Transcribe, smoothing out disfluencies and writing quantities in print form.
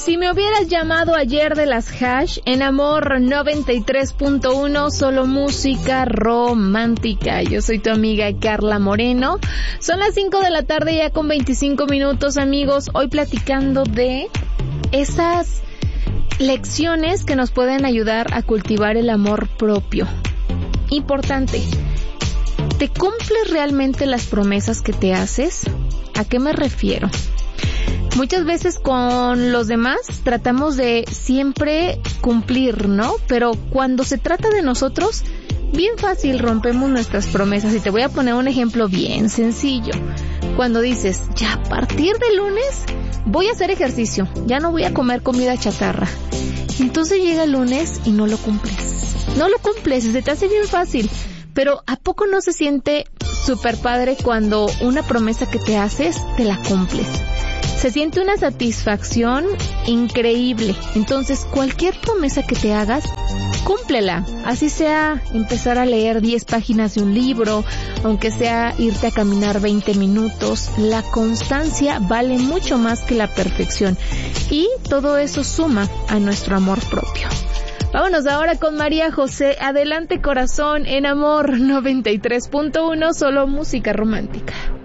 Si me hubieras llamado ayer de las Hash, en Amor 93.1, solo música romántica. Yo soy tu amiga Carla Moreno. Son las 5 de la tarde ya con 25 minutos, amigos. Hoy platicando de esas lecciones que nos pueden ayudar a cultivar el amor propio. Importante. ¿Te cumples realmente las promesas que te haces? ¿A qué me refiero? Muchas veces con los demás tratamos de siempre cumplir, ¿no? Pero cuando se trata de nosotros, bien fácil rompemos nuestras promesas. Y te voy a poner un ejemplo bien sencillo. Cuando dices, ya a partir de lunes voy a hacer ejercicio, ya no voy a comer comida chatarra. Entonces llega el lunes y no lo cumples. No lo cumples y se te hace bien fácil. Pero ¿a poco no se siente súper padre cuando una promesa que te haces te la cumples? Se siente una satisfacción increíble. Entonces, cualquier promesa que te hagas, cúmplela. Así sea empezar a leer 10 páginas de un libro, aunque sea irte a caminar 20 minutos. La constancia vale mucho más que la perfección. Y todo eso suma a nuestro amor propio. Vámonos ahora con María José. Adelante, corazón, en Amor 93.1, solo música romántica.